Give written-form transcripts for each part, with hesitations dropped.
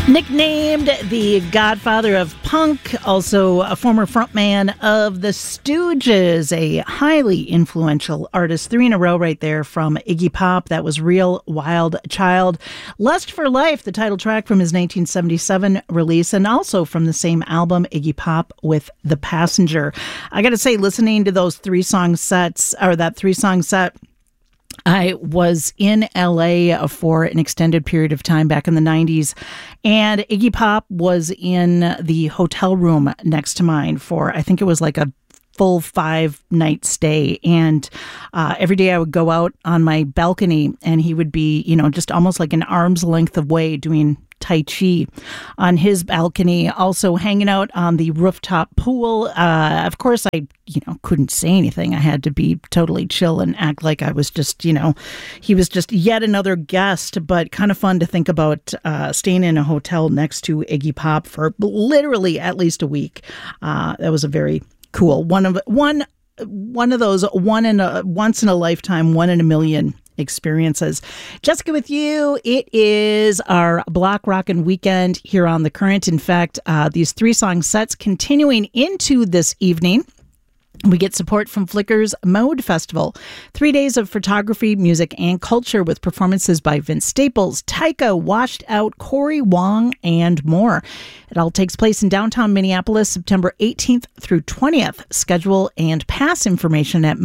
Nicknamed the godfather of punk, also a former frontman of the Stooges, a highly influential artist. 3 in a row right there from Iggy Pop. That was Real Wild Child. Lust for Life, the title track from his 1977 release, and also from the same album, Iggy Pop with The Passenger. I got to say, listening to those 3-song sets, or that 3-song set, I was in LA for an extended period of time back in the 90s, and Iggy Pop was in the hotel room next to mine for, I think it was like a full 5-night stay. And every day I would go out on my balcony and he would be, just almost like an arm's length away doing Tai Chi on his balcony, also hanging out on the rooftop pool. Of course, I, couldn't say anything. I had to be totally chill and act like I was just, he was just yet another guest, but kind of fun to think about staying in a hotel next to Iggy Pop for literally at least a week. That was a very cool one of those once in a lifetime, one in a million experiences. Jessica with you. It is our Block Rockin' Weekend here on The Current. In fact, these 3-song sets continuing into this evening. We get support from Flickr's Mode Festival. 3 days of photography, music, and culture with performances by Vince Staples, Taika, Washed Out, Corey Wong, and more. It all takes place in downtown Minneapolis, September 18th through 20th. Schedule and pass information at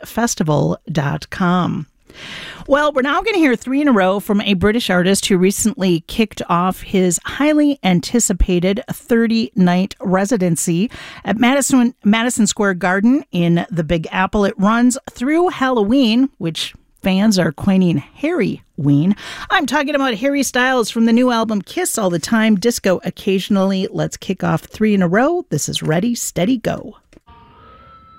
modefestival.com. Well, we're now going to hear 3 in a row from a British artist who recently kicked off his highly anticipated 30-night residency at Madison Square Garden in the Big Apple. It runs through Halloween, which fans are coining Harry-ween. I'm talking about Harry Styles from the new album Kiss All the Time, Disco Occasionally. Let's kick off 3 in a row. This is Ready, Steady, Go.